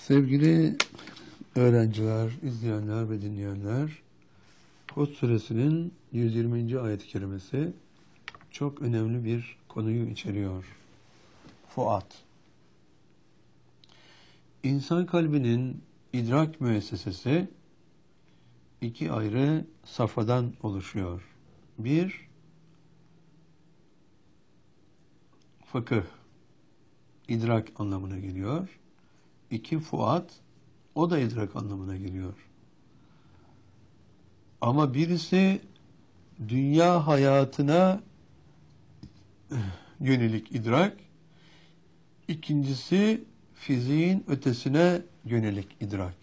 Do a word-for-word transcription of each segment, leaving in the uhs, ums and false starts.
Sevgili öğrenciler, izleyenler ve dinleyenler, Hud suresinin yüz yirminci ayet-i kerimesi çok önemli bir konuyu içeriyor. Fuat. İnsan kalbinin idrak müessesesi iki ayrı safhadan oluşuyor. Bir, fıkıh, idrak anlamına geliyor. İki, fuat, o da idrak anlamına geliyor. Ama birisi dünya hayatına yönelik idrak, ikincisi fiziğin ötesine yönelik idrak.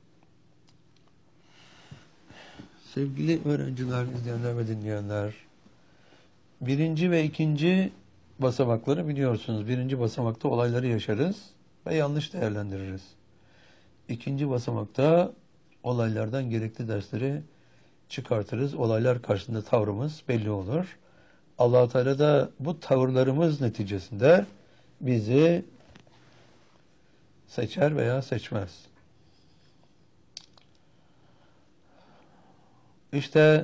Sevgili öğrenciler, izleyenler ve dinleyenler, birinci ve ikinci basamakları biliyorsunuz. Birinci basamakta olayları yaşarız ve yanlış değerlendiririz. İkinci basamakta olaylardan gerekli dersleri çıkartırız. Olaylar karşısında tavrımız belli olur. Allah-u Teala da bu tavırlarımız neticesinde bizi seçer veya seçmez. İşte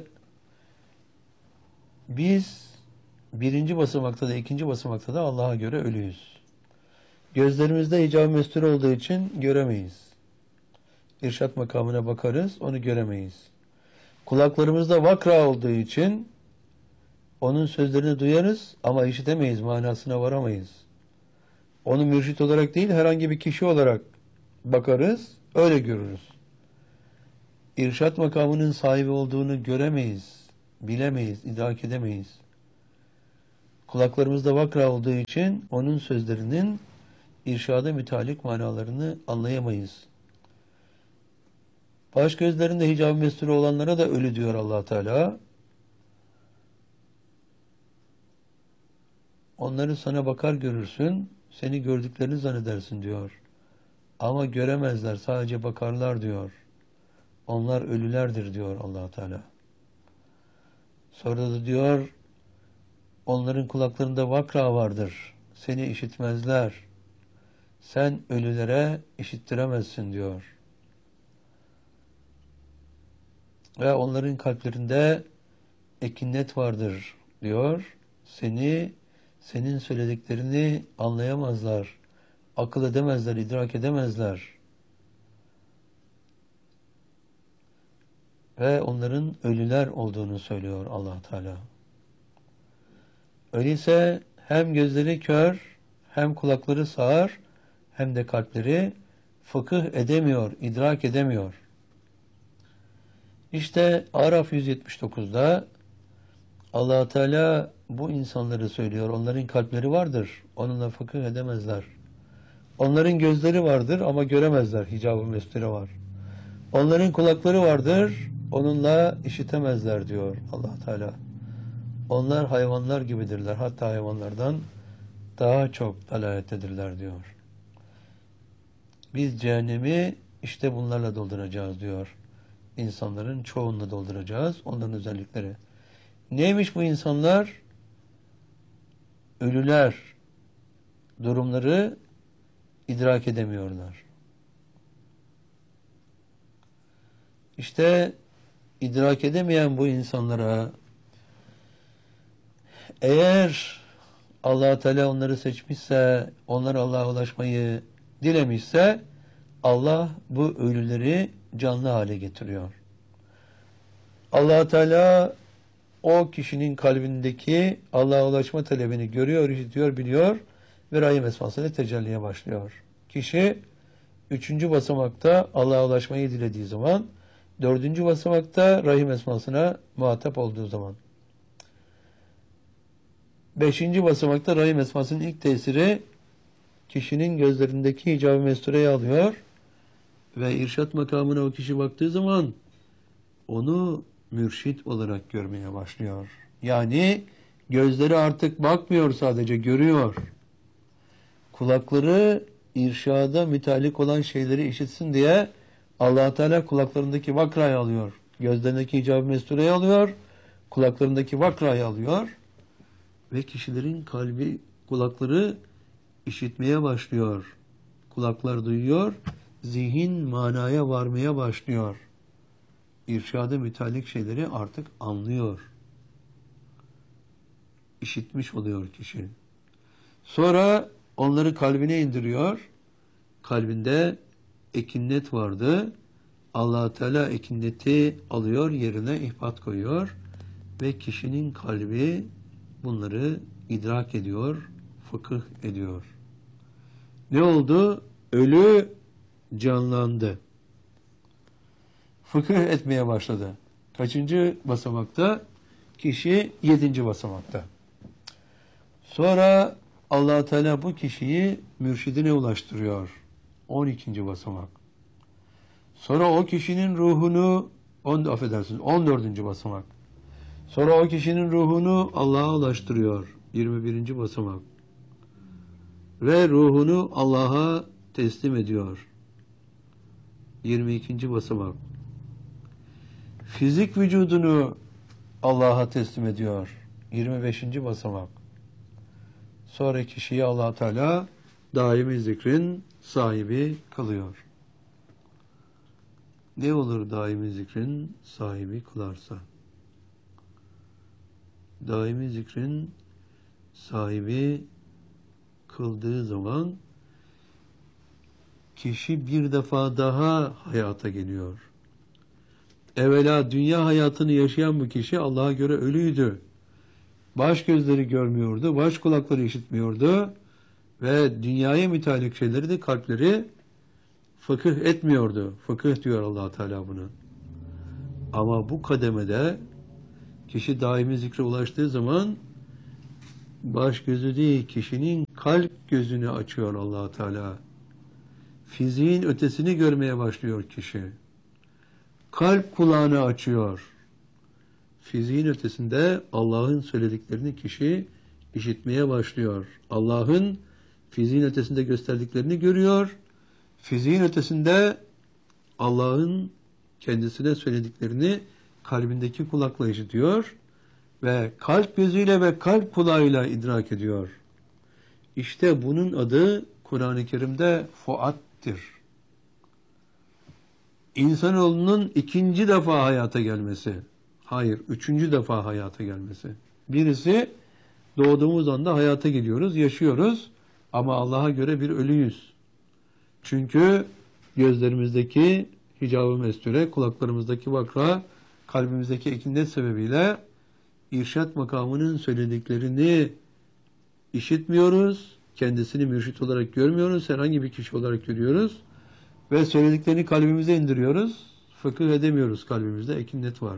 biz birinci basamakta da ikinci basamakta da Allah'a göre ölüyüz. Gözlerimizde hicab-ı mestur olduğu için göremeyiz. İrşad makamına bakarız, onu göremeyiz. Kulaklarımızda vakra olduğu için onun sözlerini duyarız ama işitemeyiz, manasına varamayız. Onu mürşit olarak değil, herhangi bir kişi olarak bakarız, öyle görürüz. İrşad makamının sahibi olduğunu göremeyiz, bilemeyiz, idrak edemeyiz. Kulaklarımızda vakra olduğu için onun sözlerinin irşada mütalik manalarını anlayamayız. Baş gözlerinde hicab-ı mestur olanlara da ölü diyor Allah Teala. Onları sana bakar görürsün, seni gördüklerini zannedersin diyor. Ama göremezler, sadece bakarlar diyor. Onlar ölülerdir diyor Allah Teala. Sonra da diyor, onların kulaklarında vakra vardır, seni işitmezler. Sen ölülere işittiremezsin diyor. Ve onların kalplerinde ekinnet vardır diyor. Seni, senin söylediklerini anlayamazlar, akıl edemezler, idrak edemezler. Ve onların ölüler olduğunu söylüyor Allah Teala. Öyleyse hem gözleri kör, hem kulakları sağır, hem de kalpleri fıkıh edemiyor, idrak edemiyor. İşte Araf yüz yetmiş dokuzda Allah Teala bu insanları söylüyor. Onların kalpleri vardır, onunla fıkıh edemezler. Onların gözleri vardır ama göremezler, hicab-ı mesture var. Onların kulakları vardır, onunla işitemezler diyor Allah Teala. Onlar hayvanlar gibidirler, hatta hayvanlardan daha çok dalalettedirler diyor. Biz cehennemi işte bunlarla dolduracağız diyor. İnsanların çoğunla dolduracağız, onların özellikleri. Neymiş bu insanlar? Ölüler. Durumları idrak edemiyorlar. İşte idrak edemeyen bu insanlara eğer Allah Teala onları seçmişse, onlar Allah'a ulaşmayı dilemişse, Allah bu ölüleri canlı hale getiriyor. Allah Teala o kişinin kalbindeki Allah'a ulaşma talebini görüyor, işitiyor, biliyor ve rahim esmasıyla tecelliye başlıyor. Kişi üçüncü basamakta Allah'a ulaşmayı dilediği zaman, dördüncü basamakta rahim esmasına muhatap olduğu zaman, beşinci basamakta rahim esmasının ilk tesiri kişinin gözlerindeki hicab-ı mestureyi alıyor ve irşat makamına o kişi baktığı zaman onu mürşit olarak görmeye başlıyor. Yani gözleri artık bakmıyor, sadece görüyor. Kulakları irşada mütalik olan şeyleri işitsin diye Allah Teala kulaklarındaki vakrayı alıyor. Gözlerindeki hicab-ı mestureyi alıyor. Kulaklarındaki vakrayı alıyor. Ve kişilerin kalbi, kulakları işitmeye başlıyor. Kulaklar duyuyor, zihin manaya varmaya başlıyor. İrşad-ı müteallik şeyleri artık anlıyor. İşitmiş oluyor kişi. Sonra onları kalbine indiriyor. Kalbinde ekinnet vardı. Allah Teala ekinneti alıyor, yerine ihbat koyuyor ve kişinin kalbi bunları idrak ediyor, fıkıh ediyor. Ne oldu? Ölü canlandı. Fıkıh etmeye başladı. Kaçıncı basamakta? Kişi yedinci basamakta. Sonra Allah Teala bu kişiyi mürşidine ulaştırıyor. on ikinci basamak. Sonra o kişinin ruhunu on, affedersiniz on dördüncü basamak. Sonra o kişinin ruhunu Allah'a ulaştırıyor. yirmi birinci basamak. Ve ruhunu Allah'a teslim ediyor. yirmi ikinci basamak. Fizik vücudunu Allah'a teslim ediyor. yirmi beşinci basamak. Sonra kişiyi Allah Teala daimi zikrin sahibi kılıyor. Ne olur daimi zikrin sahibi kılarsa? Daimi zikrin sahibi kıldığı zaman kişi bir defa daha hayata geliyor. Evvela dünya hayatını yaşayan bu kişi Allah'a göre ölüydü. Baş gözleri görmüyordu, baş kulakları işitmiyordu ve dünyaya müteallik şeyleri de kalpleri fıkıh etmiyordu. Fıkıh diyor Allah Teala buna. Ama bu kademede kişi daimi zikre ulaştığı zaman baş gözü değil, kişinin kalp gözünü açıyor Allah Teala. Fiziğin ötesini görmeye başlıyor kişi. Kalp kulağını açıyor. Fiziğin ötesinde Allah'ın söylediklerini kişi işitmeye başlıyor. Allah'ın fiziğin ötesinde gösterdiklerini görüyor. Fiziğin ötesinde Allah'ın kendisine söylediklerini kalbindeki kulakla işitiyor ve kalp gözüyle ve kalp kulağıyla idrak ediyor. İşte bunun adı Kur'an-ı Kerim'de fuattir. İnsanoğlunun ikinci defa hayata gelmesi. Hayır, üçüncü defa hayata gelmesi. Birisi doğduğumuz anda hayata geliyoruz, yaşıyoruz ama Allah'a göre bir ölüyüz. Çünkü gözlerimizdeki hicab-ı mesture, kulaklarımızdaki vakra, kalbimizdeki ekinnet sebebiyle irşad makamının söylediklerini işitmiyoruz, kendisini mürşit olarak görmüyoruz, herhangi bir kişi olarak görüyoruz ve söylediklerini kalbimize indiriyoruz, fıkıh edemiyoruz, kalbimizde ekinnet var.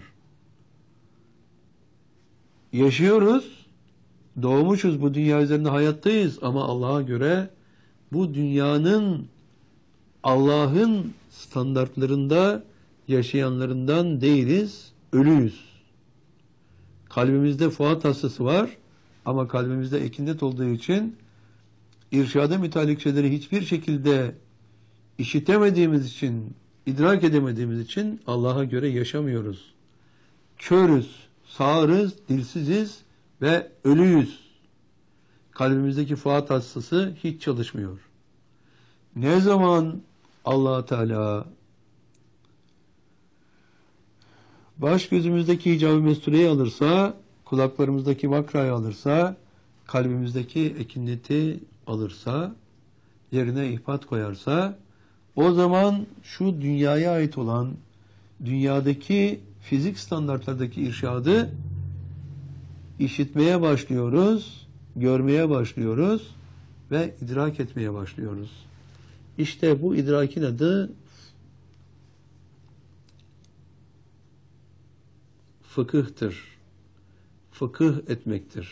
Yaşıyoruz, doğmuşuz, bu dünya üzerinde hayattayız ama Allah'a göre bu dünyanın Allah'ın standartlarında yaşayanlarından değiliz, ölüyüz. Kalbimizde fuat hastası var ama kalbimizde ekinnet olduğu için irşada müteallik şeyleri hiçbir şekilde işitemediğimiz için, idrak edemediğimiz için Allah'a göre yaşamıyoruz. Körüz, sağırız, dilsiziz ve ölüyüz. Kalbimizdeki fuat hastası hiç çalışmıyor. Ne zaman Allah Teala baş gözümüzdeki hicab-ı mestureyi alırsa, kulaklarımızdaki vakrayı alırsa, kalbimizdeki ekinneti alırsa, yerine ihbat koyarsa, o zaman şu dünyaya ait olan dünyadaki fizik standartlardaki irşadı işitmeye başlıyoruz, görmeye başlıyoruz ve idrak etmeye başlıyoruz. İşte bu idrakin adı fıkıhtır. Fıkıh etmektir.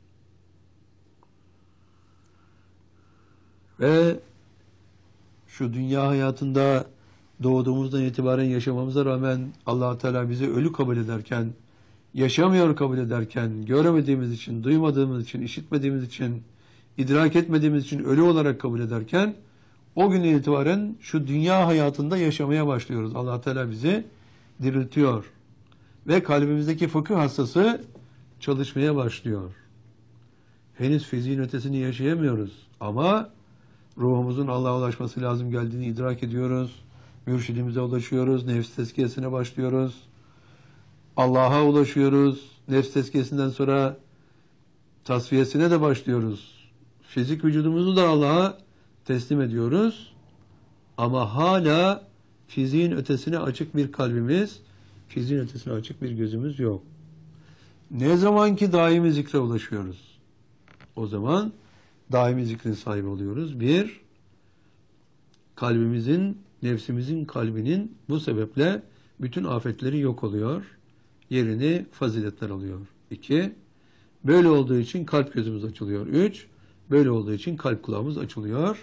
Ve şu dünya hayatında doğduğumuzdan itibaren yaşamamıza rağmen Allah Teala bizi ölü kabul ederken, yaşamıyor kabul ederken, göremediğimiz için, duymadığımız için, işitmediğimiz için, idrak etmediğimiz için ölü olarak kabul ederken, o günden itibaren şu dünya hayatında yaşamaya başlıyoruz. Allah Teala bizi diriltiyor. Ve kalbimizdeki fıkıh hastası çalışmaya başlıyor. Henüz fiziğin ötesini yaşayamıyoruz. Ama ruhumuzun Allah'a ulaşması lazım geldiğini idrak ediyoruz. Mürşidimize ulaşıyoruz. Nefs tezkiyesine başlıyoruz. Allah'a ulaşıyoruz. Nefs tezkiyesinden sonra tasfiyesine de başlıyoruz. Fizik vücudumuzu da Allah'a teslim ediyoruz. Ama hala fiziğin ötesine açık bir kalbimiz, fiziğin ötesine açık bir gözümüz yok. Ne zaman ki daimi zikre ulaşıyoruz, o zaman daimi zikrin sahibi oluyoruz. Bir, kalbimizin, nefsimizin kalbinin bu sebeple bütün afetleri yok oluyor. Yerini faziletler alıyor. İki, böyle olduğu için kalp gözümüz açılıyor. Üç, böyle olduğu için kalp kulağımız açılıyor.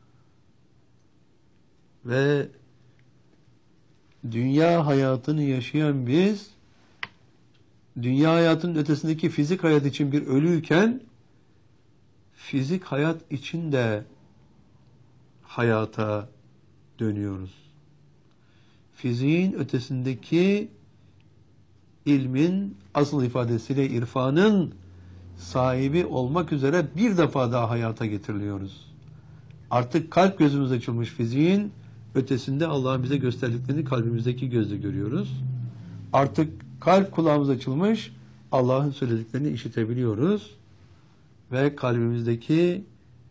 Ve dünya hayatını yaşayan biz, dünya hayatının ötesindeki fizik hayat için bir ölüyken, fizik hayat için de hayata dönüyoruz. Fiziğin ötesindeki ilmin asıl ifadesiyle irfanın sahibi olmak üzere bir defa daha hayata getiriliyoruz. Artık kalp gözümüz açılmış, fiziğin ötesinde Allah'ın bize gösterdiklerini kalbimizdeki gözle görüyoruz. Artık kalp kulağımız açılmış, Allah'ın söylediklerini işitebiliyoruz. Ve kalbimizdeki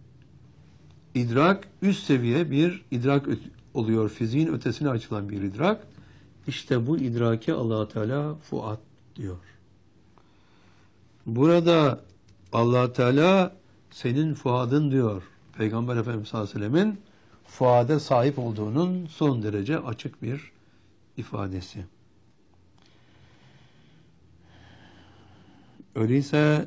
idrak üst seviye bir idrak oluyor. Fiziğin ötesine açılan bir idrak. İşte bu idrake Allah Teala fuat diyor. Burada Allah Teala senin fuadın diyor. Peygamber Efendimiz sallallahu aleyhi ve sellemin fuade sahip olduğunun son derece açık bir ifadesi. Öyleyse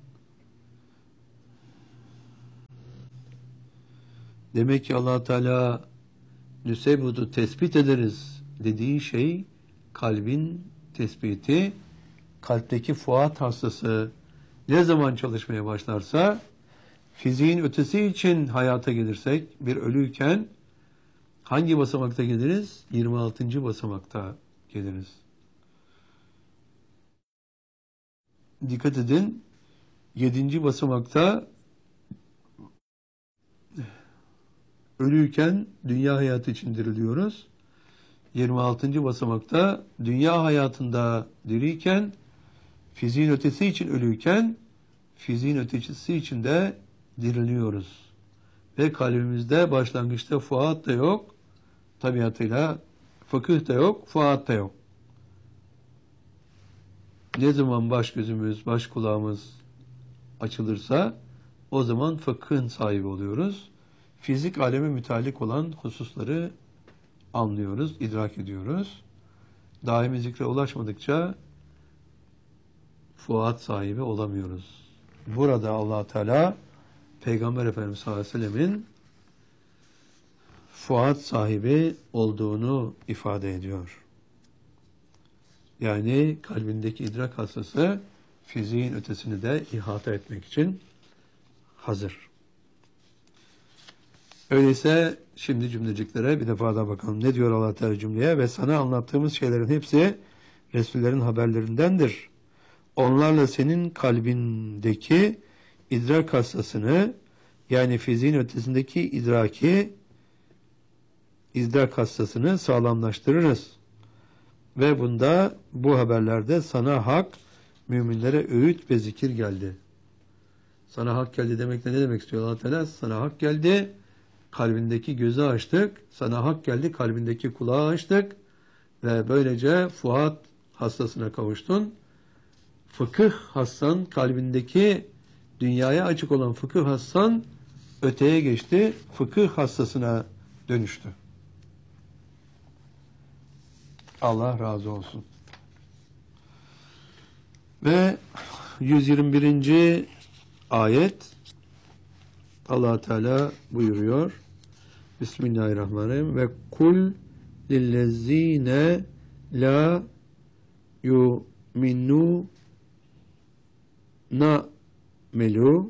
demek ki Allah Teala nüsebutu tespit ederiz dediği şey kalbin tespiti. Kalpteki fuat hastası ne zaman çalışmaya başlarsa, fiziğin ötesi için hayata gelirsek, bir ölüyken hangi basamakta geliriz? yirmi altıncı basamakta geliriz. Dikkat edin, yedinci basamakta ölüyken dünya hayatı için diriliyoruz. yirmi altıncı basamakta dünya hayatında diriyken, fiziğin ötesi için ölüyken, fiziğin ötesi için de diriliyoruz. Ve kalbimizde başlangıçta fuat da yok, tabiatıyla fıkıh da yok, fuat da yok. Ne zaman baş gözümüz, baş kulağımız açılırsa o zaman fıkhın sahibi oluyoruz. Fizik aleme müteallik olan hususları anlıyoruz, idrak ediyoruz. Daimi zikre ulaşmadıkça fuat sahibi olamıyoruz. Burada Allah Teala Peygamber Efendimiz sallallahu aleyhi ve sellemin fuat sahibi olduğunu ifade ediyor. Yani kalbindeki idrak hastası fiziğin ötesini de ihata etmek için hazır. Öyleyse şimdi cümleciklere bir defa daha bakalım. Ne diyor Allah Teala cümleye? Ve sana anlattığımız şeylerin hepsi Resullerin haberlerindendir. Onlarla senin kalbindeki idrak hastasını, yani fiziğin ötesindeki idraki, idrak hastasını sağlamlaştırırız. Ve bunda, bu haberlerde sana hak, müminlere öğüt ve zikir geldi. Sana hak geldi demekle ne demek istiyor Allah Teala? Sana hak geldi, kalbindeki gözü açtık. Sana hak geldi, kalbindeki kulağı açtık. Ve böylece fuat hastasına kavuştun. Fıkıh hassan, kalbindeki dünyaya açık olan fıkıh hassan öteye geçti. Fıkıh hastasına dönüştü. Allah razı olsun. Ve yüz yirmi birinci ayet Allah Teala buyuruyor. Bismillahirrahmanirrahim. Ve kul lillezine la yu'minu na melu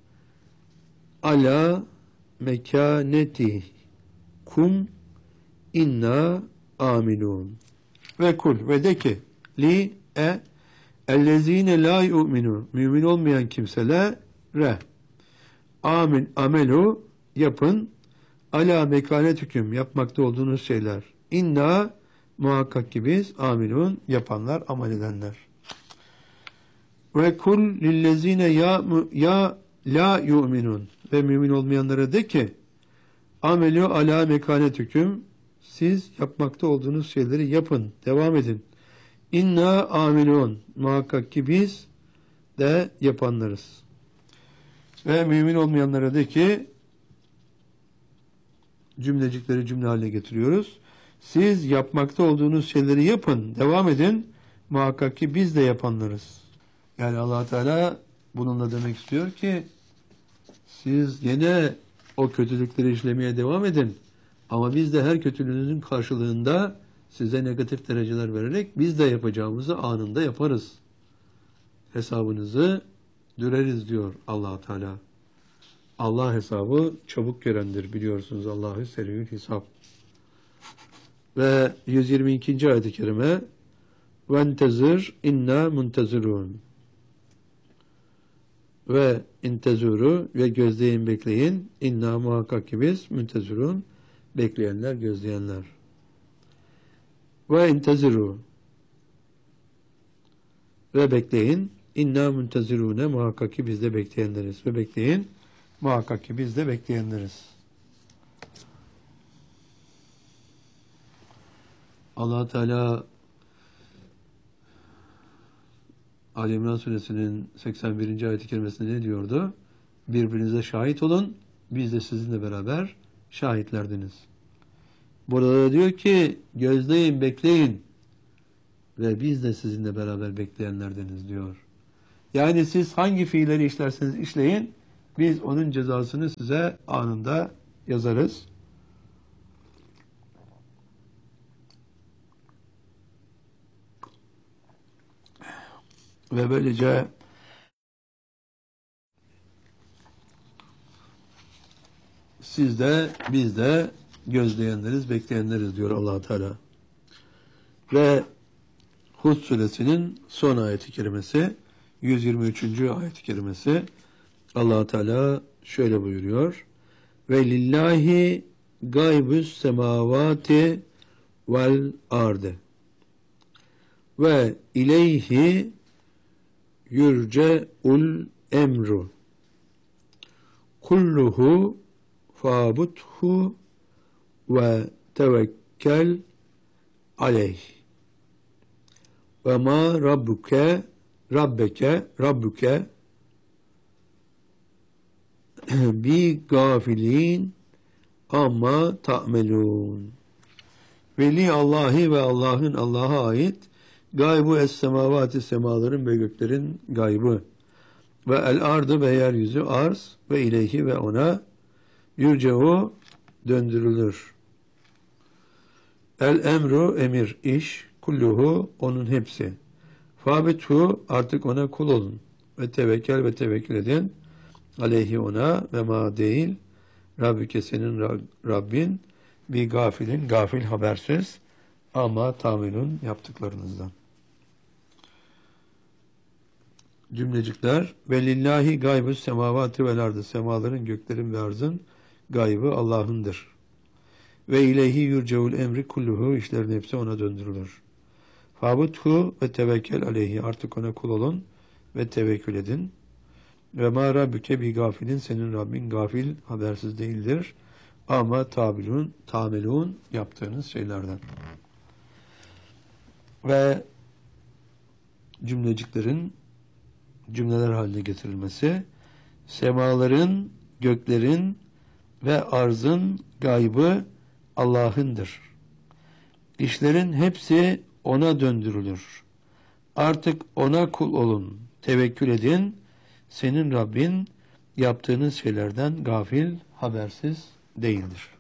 ala mekaneti kum inna amilun. Ve kul ve de ki li e ellezine la yu'minu, mümin olmayan kimselere amin amelu yapın ala mekanetüküm yapmakta olduğunuz şeyler. İnna muhakkak ki biz amilun yapanlar, amel edenler. Ve kul lillezine ya mu- ya la yu'minun ve mümin olmayanlara de ki amelu ala mekanetüküm siz yapmakta olduğunuz şeyleri yapın, devam edin. İnna amilun muhakkak ki biz de yapanlarız. Ve mümin olmayanlara de ki cümlecikleri cümle haline getiriyoruz. Siz yapmakta olduğunuz şeyleri yapın, devam edin. Muhakkak ki biz de yapanlarız. Yani Allah Teala bununla demek istiyor ki siz yine o kötülükleri işlemeye devam edin. Ama biz de her kötülüğünüzün karşılığında size negatif dereceler vererek biz de yapacağımızı anında yaparız. Hesabınızı düreriz diyor Allah Teala. Allah hesabı çabuk görendir biliyorsunuz. Allahu seriyül hesap. Ve yüz yirmi ikinci ayet-i kerime ventezir inna muntezirun ve intezuru ve gözleyin bekleyin inna muhakkak ki biz müntezirun bekleyenler gözleyenler ve inteziru ve bekleyin inna muntezirune muhakkak ki biz de bekleyenleriz ve bekleyin muhakkak ki biz de bekleyenleriz. Allah Teala Ali İmran Suresinin seksen birinci ayet-i kerimesinde ne diyordu? Birbirinize şahit olun, biz de sizinle beraber şahitlerdiniz. Burada da diyor ki, gözleyin, bekleyin ve biz de sizinle beraber bekleyenlerdeniz diyor. Yani siz hangi fiilleri işlerseniz işleyin, biz onun cezasını size anında yazarız. Ve böylece siz de biz de gözleyenleriz, bekleyenleriz diyor Allah Teala. Ve Hud suresinin son ayeti kerimesi yüz yirmi üçüncü ayeti kerimesi Allah Teala şöyle buyuruyor. Ve lillahi gaybus semavati vel arde ve ileyhi yurce'ul emru kulluhu fabuthu ve tevekkel aleyh ve ma rabbuke rabbeke rabbuke bi gafilin amma ta'melun. Veli Allah'ı ve Allah'ın Allah'a ait gaybu es-semavati semaların ve göklerin gaybı ve el-ardı ve yeryüzü arz ve ileyhi ve ona yurce'u döndürülür. El-emru emir iş kulluhu onun hepsi. Fabithu artık ona kul olun ve tevekkel ve tevekkül edin aleyhi ona ve ma değil Rabbike senin Rabbin bir gafilin gafil habersiz ama tahminun yaptıklarınızdan. Cümlecikler ve lillahi gaybus semavati vel ardı semaların göklerin ve arzın gaybı Allah'ındır. Ve ileyhi yurceul emri kulluhu işlerin hepsi ona döndürülür. Fabuthu ve tevekkel aleyhi artık ona kul olun ve tevekkül edin. Ve ma rabbuke bi gafilin senin Rabbin gafil habersiz değildir. Ama tabilun, tamelun yaptığınız şeylerden. Ve cümleciklerin cümleler haline getirilmesi, semaların, göklerin ve arzın gaybı Allah'ındır. İşlerin hepsi ona döndürülür. Artık ona kul olun, tevekkül edin. Senin Rabbin yaptığınız şeylerden gafil, habersiz değildir.